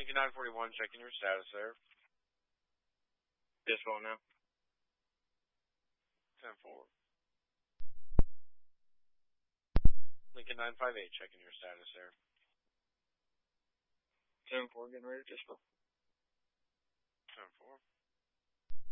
Lincoln 941, checking your status there. Dispo now. 10-4. Lincoln 958, checking your status there. 10-4, getting ready to dispo. 10-4.